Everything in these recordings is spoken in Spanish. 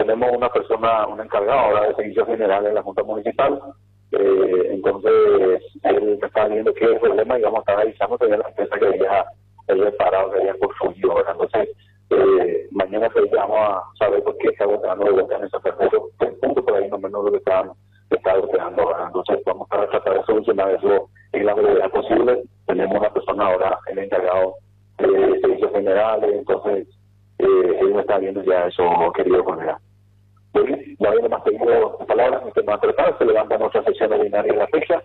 tenemos una persona, un encargado ahora de servicios generales en la Junta Municipal. Entonces él está viendo qué es el problema y vamos a estar avisando también a la empresa que había reparado, que había construido, ¿verdad? Entonces mañana pues vamos a saber por qué está golpeando de vuelta en ese permiso, punto por ahí no menos lo que está golpeando, ¿verdad? Entonces vamos a tratar de solucionar eso en la brevedad posible. Tenemos una persona ahora, el encargado de servicios generales, entonces él me está viendo ya eso, querido colega. No hay más pedido de palabras, ni que más tratar, se levanta nuestra sesión ordinaria de la fecha.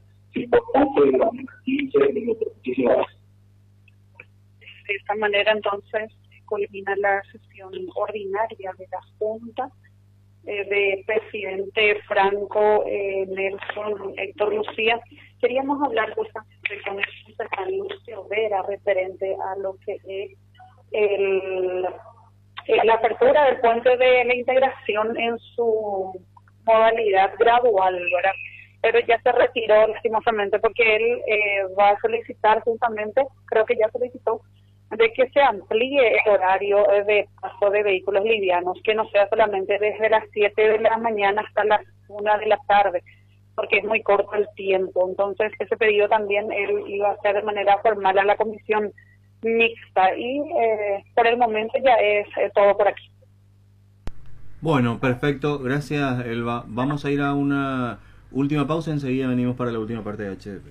Muchísimas gracias. De esta manera, entonces, culmina la sesión ordinaria de la Junta de presidente Franco, Nelson, Héctor Lucía. Queríamos hablar justamente con el concejal Lucio Vera referente a lo que es la apertura del puente de la integración en su modalidad gradual, ¿verdad? Pero ya se retiró lastimosamente porque él va a solicitar justamente, creo que ya solicitó, de que se amplíe el horario de paso de vehículos livianos, que no sea solamente desde las 7 de la mañana hasta las 1 de la tarde, porque es muy corto el tiempo. Entonces, ese pedido también él iba a hacer de manera formal a la comisión mixta y por el momento ya es todo por aquí. Bueno, perfecto, gracias Elba. Vamos a ir a una última pausa, enseguida venimos para la última parte de HDP.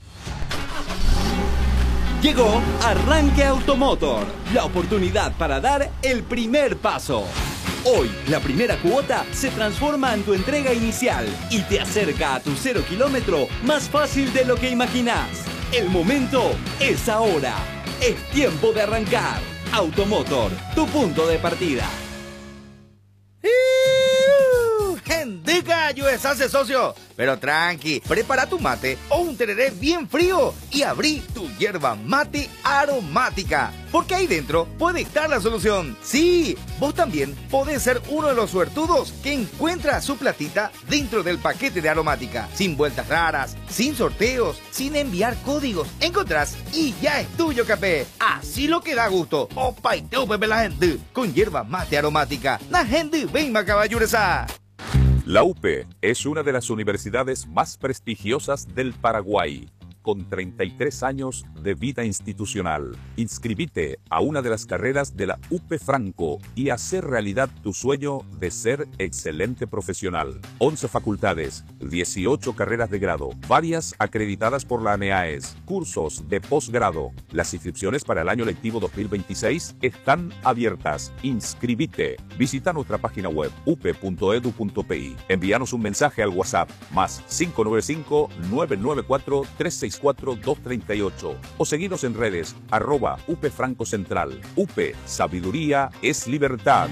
Llegó Arranque Automotor, la oportunidad para dar el primer paso. Hoy, la primera cuota se transforma en tu entrega inicial y te acerca a tu 0 kilómetro más fácil de lo que imaginás. El momento es ahora. Es tiempo de arrancar. Automotor, tu punto de partida. ¡Gendica, USA, socio! Pero tranqui, prepara tu mate o un tereré bien frío y abrí tu yerba mate aromática. Porque ahí dentro puede estar la solución. Sí, vos también podés ser uno de los suertudos que encuentra su platita dentro del paquete de aromática. Sin vueltas raras, sin sorteos, sin enviar códigos. Encontrás y ya es tuyo, capé. Así lo que da gusto. Opa y teo, pepe la gente. Con yerba mate aromática. La gente venga, caballuresa. La UPE es una de las universidades más prestigiosas del Paraguay, con 33 años de vida institucional. Inscribite a una de las carreras de la UPE Franco y hacer realidad tu sueño de ser excelente profesional. 11 facultades, 18 carreras de grado, varias acreditadas por la ANEAES, cursos de posgrado. Las inscripciones para el año lectivo 2026 están abiertas. Inscribite. Visita nuestra página web upe.edu.pi. Envíanos un mensaje al WhatsApp más 595-994-364-238 o seguinos en redes @UPE Franco Central. UPE, sabiduría es libertad.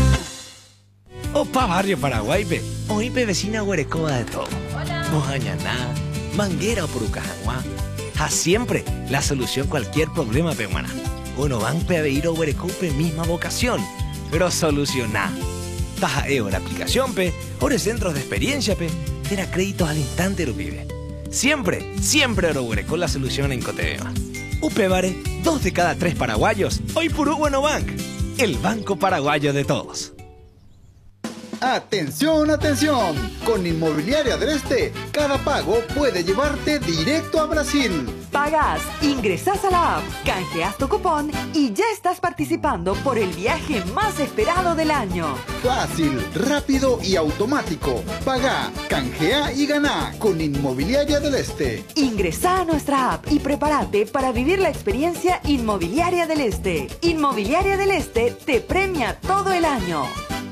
Opa, barrio Paraguay, pe. Hoy pe vecina Huerecoba de todo. Mojañaná, Manguera o Purucajaguá. A siempre la solución cualquier problema peruana. Uno van pe a ir a Huerecope misma vocación, pero solucionar. Taja la aplicación pe, ore centros de experiencia pe, tener créditos al instante lo vive. Siempre Orobuere con la solución en Cotebema. Upebare, 2 de cada 3 paraguayos. Hoy Purú Bueno Bank, el banco paraguayo de todos. ¡Atención, atención! Con Inmobiliaria del Este, cada pago puede llevarte directo a Brasil. Pagas, ingresas a la app, canjeas tu cupón y ya estás participando por el viaje más esperado del año. Fácil, rápido y automático. Paga, canjea y gana con Inmobiliaria del Este. Ingresa a nuestra app y prepárate para vivir la experiencia Inmobiliaria del Este. Inmobiliaria del Este te premia todo el año.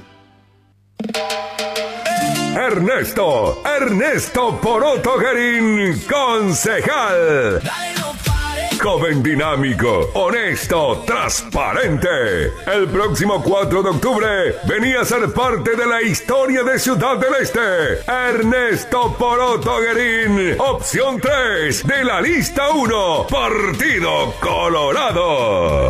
Ernesto Poroto Guerín, concejal. Joven dinámico, honesto, transparente. El próximo 4 de octubre venía a ser parte de la historia de Ciudad del Este. Ernesto Poroto Guerín, opción 3 de la lista 1, Partido Colorado.